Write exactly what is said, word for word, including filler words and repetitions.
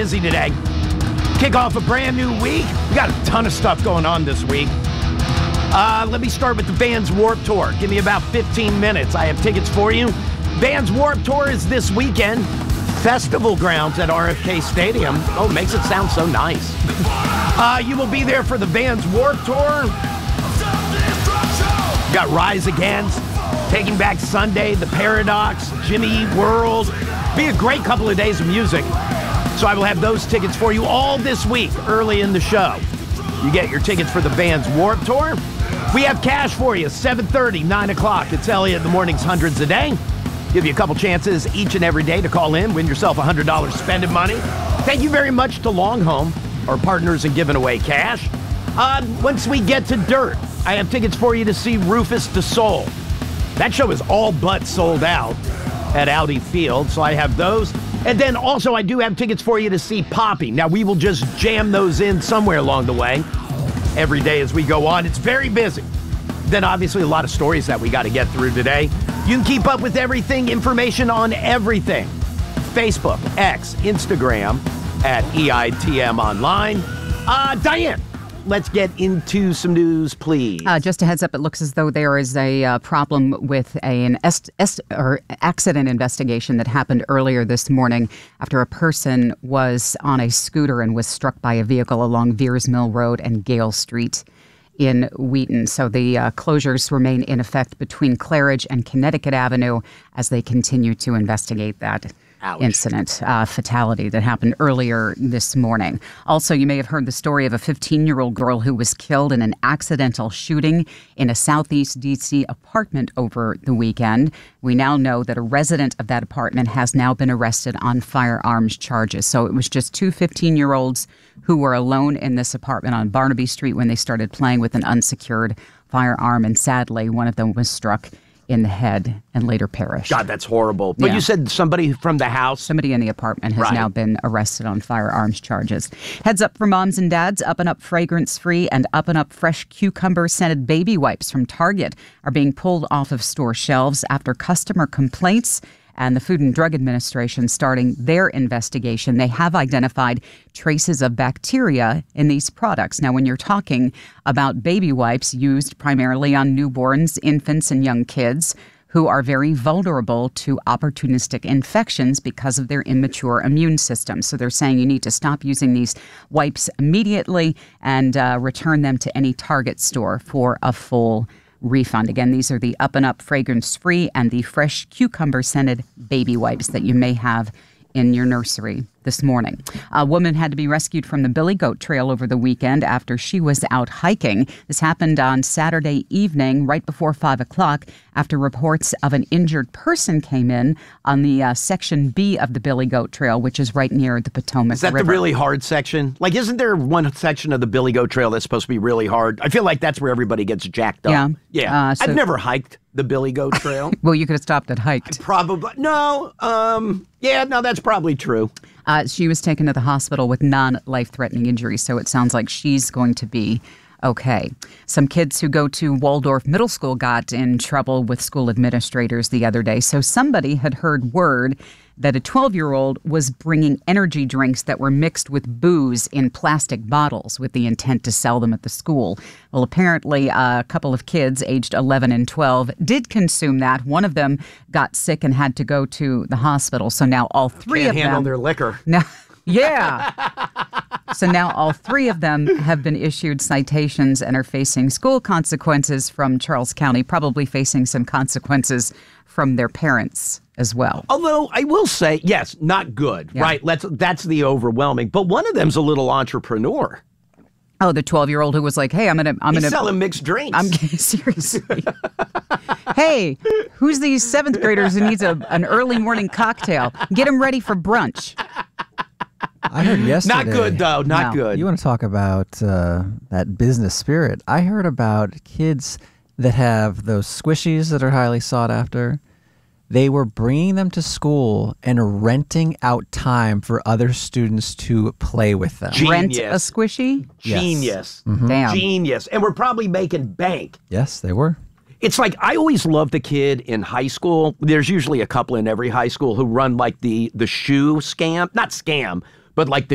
busy today. Kick off a brand new week. We got a ton of stuff going on this week. Uh, let me start with the Vans Warped Tour. Give me about fifteen minutes. I have tickets for you. Vans Warped Tour is this weekend. Festival grounds at R F K Stadium. Oh, makes it sound so nice. uh, you will be there for the Vans Warped Tour. Got Rise Against, Taking Back Sunday, The Paradox, Jimmy Eat World. Be a great couple of days of music. So I will have those tickets for you all this week, early in the show. You get your tickets for the Vans Warped Tour. We have cash for you, seven thirty, nine o'clock. It's Elliot in the Morning's Hundreds a Day. Give you a couple chances each and every day to call in, win yourself one hundred dollars spending money. Thank you very much to Longhome, our partners in giving away cash. Uh, once we get to Dirt, I have tickets for you to see Rufus Du Sol. That show is all but sold out at Audi Field, so I have those. And then also I do have tickets for you to see Poppy. Now, we will just jam those in somewhere along the way every day as we go on. It's very busy. Then obviously a lot of stories that we got to get through today. You can keep up with everything, information on everything. Facebook, X, Instagram at E I T M Online. Uh, Diane, let's get into some news, please. Uh, just a heads up, it looks as though there is a uh, problem with a, an est- est- or accident investigation that happened earlier this morning after a person was on a scooter and was struck by a vehicle along Veers Mill Road and Gale Street in Wheaton. So the uh, closures remain in effect between Claridge and Connecticut Avenue as they continue to investigate that. Ouch. Incident, uh, fatality that happened earlier this morning. Also, you may have heard the story of a fifteen-year-old girl who was killed in an accidental shooting in a Southeast D C apartment over the weekend. We now know that a resident of that apartment has now been arrested on firearms charges. So it was just two fifteen-year-olds who were alone in this apartment on Barnaby Street when they started playing with an unsecured firearm, and sadly, one of them was struck in the head and later perished. God, that's horrible. But yeah. You said somebody from the house? Somebody in the apartment has right. now been arrested on firearms charges. Heads up for moms and dads. Up and Up fragrance-free and Up and Up fresh cucumber-scented baby wipes from Target are being pulled off of store shelves after customer complaints. And the Food and Drug Administration starting their investigation. They have identified traces of bacteria in these products. Now, when you're talking about baby wipes used primarily on newborns, infants, and young kids who are very vulnerable to opportunistic infections because of their immature immune system. So they're saying you need to stop using these wipes immediately and uh, return them to any Target store for a full refund. Again, these are the Up and Up fragrance-free and the fresh cucumber-scented baby wipes that you may have in your nursery this morning. A woman had to be rescued from the Billy Goat Trail over the weekend after she was out hiking. This happened on Saturday evening, right before five o'clock, after reports of an injured person came in on the uh, Section B of the Billy Goat Trail, which is right near the Potomac River. Is that River. the really hard section? Like, isn't there one section of the Billy Goat Trail that's supposed to be really hard? I feel like that's where everybody gets jacked up. Yeah. Yeah. Uh, so, I've never hiked the Billy Goat Trail. Well, you could have stopped and hiked. Probably. No. Um. Yeah, no, that's probably true. Uh, she was taken to the hospital with non-life-threatening injuries, so it sounds like she's going to be okay. Some kids who go to Waldorf Middle School got in trouble with school administrators the other day. So somebody had heard word that a twelve-year-old was bringing energy drinks that were mixed with booze in plastic bottles with the intent to sell them at the school. Well, apparently uh, a couple of kids aged eleven and twelve did consume that. One of them got sick and had to go to the hospital. So now all three Can't of them... handle their liquor. Now, yeah. So now all three of them have been issued citations and are facing school consequences from Charles County, probably facing some consequences from their parents as well. Although I will say, yes, not good, yeah. right? Let's that's the overwhelming. But one of them's a little entrepreneur. Oh, the twelve-year-old who was like, "Hey, I'm gonna, I'm He's gonna selling mixed drinks." I'm seriously. Hey, who's these seventh graders who needs a an early morning cocktail? Get them ready for brunch. I heard yesterday. Not good, though. Not No. good. You want to talk about uh, that business spirit? I heard about kids that have those squishies that are highly sought after. They were bringing them to school and renting out time for other students to play with them. Genius. Rent a squishy? Genius. Yes. Mm-hmm. Damn. Genius. And we're probably making bank. Yes, they were. It's like, I always loved the kid in high school. There's usually a couple in every high school who run like the, the shoe scam. Not scam, but like the